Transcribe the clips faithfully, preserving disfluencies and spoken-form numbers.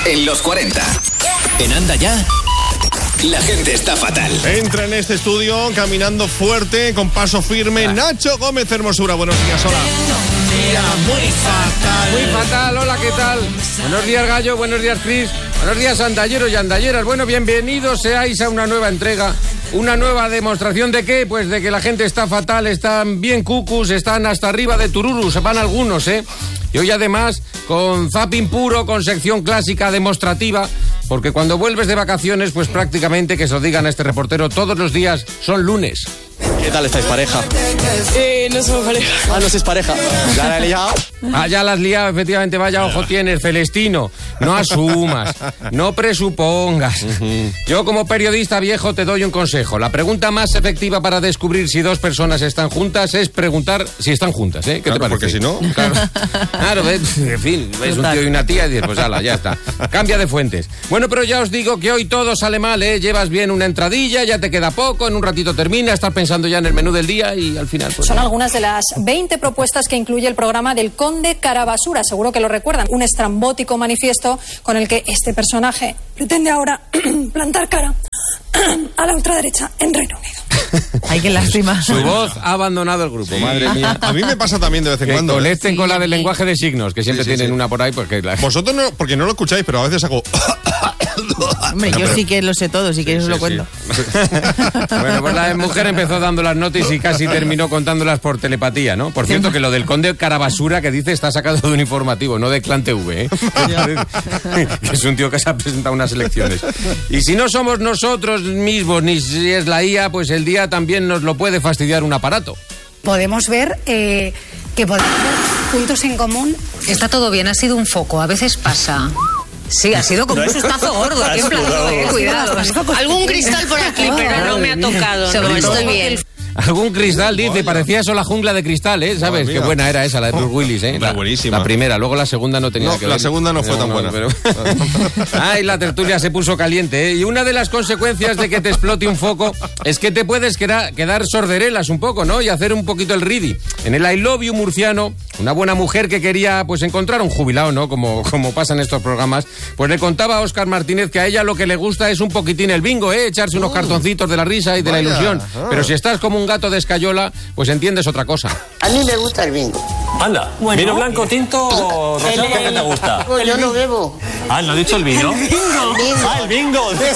en los cuarenta. En Anda Ya, la gente está fatal. Entra en este estudio caminando fuerte, con paso firme, ah. Nacho Gómez Hermosura. Buenos días, hola. Día muy fatal. Muy fatal, hola, ¿qué tal? Buenos días, Gallo, buenos días, Cris. Buenos días, andalleros y andalleras. Bueno, bienvenidos seáis a una nueva entrega. Una nueva demostración de qué, pues de que la gente está fatal, están bien cucus, están hasta arriba de tururus, van algunos, ¿eh? Y hoy además con zapping puro, con sección clásica demostrativa, porque cuando vuelves de vacaciones, pues prácticamente, que se lo digan a este reportero, todos los días son lunes. ¿Qué tal estáis, pareja? Eh, no somos pareja. Ah, no sois pareja. ¿Ya la he liado? Ah, ya la has liado, efectivamente, vaya ojo tienes, Celestino. No asumas, no presupongas. Uh-huh. Yo como periodista viejo te doy un consejo. La pregunta más efectiva para descubrir si dos personas están juntas es preguntar si están juntas, ¿eh? ¿Qué claro, te parece? Porque si no... Claro, claro, ves, en fin, ves un tío y una tía y dices, pues ala, ya está. Cambia de fuentes. Bueno, pero ya os digo que hoy todo sale mal, ¿eh? Llevas bien una entradilla, ya te queda poco, en un ratito termina, estás pensando ya en el menú del día y al final... Pues, son no. algunas de las veinte propuestas que incluye el programa del Conde Carabasura, seguro que lo recuerdan, un estrambótico manifiesto con el que este personaje pretende ahora plantar cara a la ultraderecha en Reino Unido. Ay, qué lástima. Su voz ha abandonado el grupo, sí. Madre mía. A mí me pasa también de vez en que cuando. Conecten sí, con la del lenguaje de signos, que siempre sí, sí, tienen sí. una por ahí. Porque la... Vosotros no, porque no lo escucháis, pero a veces hago... Hombre, yo sí que lo sé todo, si quieres sí, os lo sí, cuento. Sí. Bueno, pues la mujer empezó dando las notas y casi terminó contándolas por telepatía, ¿no? Por cierto, que lo del Conde Carabasura que dice está sacado de un informativo, no de Clan T V, ¿eh? Que es un tío que se ha presentado unas elecciones. Y si no somos nosotros mismos, ni si es la I A, pues el día también nos lo puede fastidiar un aparato. Podemos ver eh, que podemos ver puntos en común. Está todo bien, ha sido un foco, a veces pasa... Sí, ha sido como un sustazo gordo aquí en plato, eh, cuidado. Algún cristal por aquí, pero no me ha tocado. No, estoy bien. Algún cristal, dice, parecía eso la jungla de cristal, ¿eh? ¿Sabes? Qué buena era esa, la de Bruce Willis, ¿eh? La, buenísima. La primera, luego la segunda no tenía no, que ver. ver. La segunda no fue no, tan no, buena. Pero... Ay, la tertulia se puso caliente, ¿eh? Y una de las consecuencias de que te explote un foco es que te puedes quedar, quedar sorderelas un poco, ¿no? Y hacer un poquito el ridi. En el I Love You murciano, una buena mujer que quería, pues, encontrar un jubilado, ¿no? Como, como pasa en estos programas, pues le contaba a Óscar Martínez que a ella lo que le gusta es un poquitín el bingo, ¿eh? Echarse unos cartoncitos de la risa y de Vaya. la ilusión. Ah. Pero si estás como un gato de escayola, pues entiendes otra cosa. A mí me gusta el bingo. Anda, bueno. ¿Vino blanco, tinto o rosado? ¿Qué te gusta? Pues yo no bebo. Ah, ¿no ha dicho el vino? El bingo. El bingo. Ah, el bingo. Es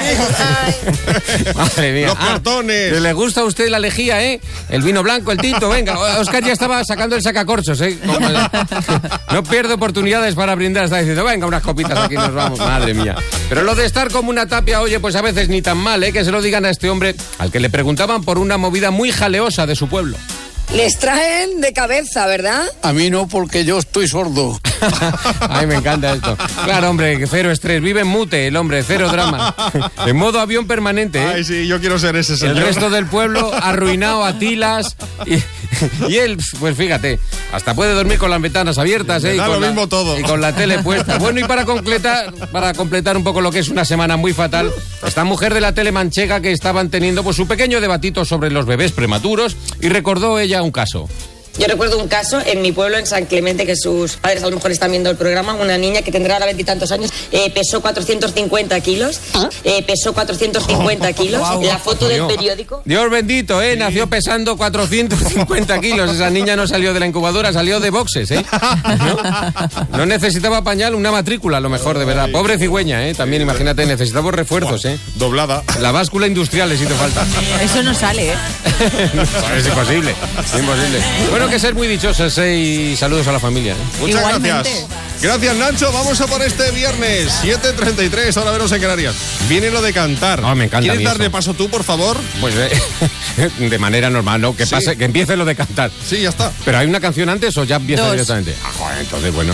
submarino. Madre mía. Los cartones. Ah, le gusta a usted la lejía, ¿eh? El vino blanco, el tinto, venga. Óscar ya estaba sacando el sacacorchos, ¿eh? Como... No pierdo oportunidades para brindar. Está diciendo, venga, unas copitas aquí nos vamos. Madre mía. Pero lo de estar como una tapia, oye, pues a veces ni tan mal, ¿eh? Que se lo digan a este hombre al que le preguntaban por una movida muy jaleosa de su pueblo. Les traen de cabeza, ¿verdad? A mí no, porque yo estoy sordo. Ay, me encanta esto. Claro, hombre, cero estrés. Vive en mute, el hombre, cero drama. En modo avión permanente, ¿eh? Ay, sí, yo quiero ser ese señor. El resto del pueblo arruinado a tilas. Y, y él, pues fíjate, hasta puede dormir con las ventanas abiertas, ¿eh? Da y con lo la, mismo todo. Y con la tele puesta. Bueno, y para completar, para completar un poco lo que es una semana muy fatal, esta mujer de la tele manchega que estaban teniendo pues su pequeño debatito sobre los bebés prematuros y recordó ella un caso. Yo recuerdo un caso en mi pueblo, en San Clemente, que sus padres a lo mejor están viendo el programa, una niña que tendrá ahora veintitantos años, eh, pesó cuatrocientos cincuenta kilos, eh, pesó cuatrocientos cincuenta kilos, oh, wow, la foto del Dios. periódico. Dios bendito, ¿eh? Nació pesando cuatrocientos cincuenta kilos, esa niña no salió de la incubadora, salió de boxes, ¿eh? No, no necesitaba pañal, una matrícula a lo mejor, de verdad. Pobre cigüeña, ¿eh? También, imagínate, necesitamos refuerzos, ¿eh? Doblada. La báscula industrial les hizo falta. Eso no sale, ¿eh? No, es imposible, es imposible. Bueno, que ser muy dichosas, ¿eh? Y saludos a la familia, ¿eh? Muchas Igualmente. gracias. Gracias, Nacho. Vamos a por este viernes, siete treinta y tres, ahora veros en Canarias. Viene lo de cantar. No, me encanta. ¿Quieres darle eso. paso tú, por favor? Pues eh, de manera normal, ¿no? Que, sí. pase, que empiece lo de cantar. Sí, ya está. ¿Pero hay una canción antes o ya empieza Dos. directamente? Ah, joder, entonces, bueno.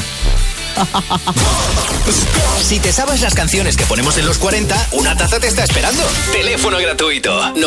Si te sabes las canciones que ponemos en los cuarenta, una taza te está esperando. Teléfono gratuito.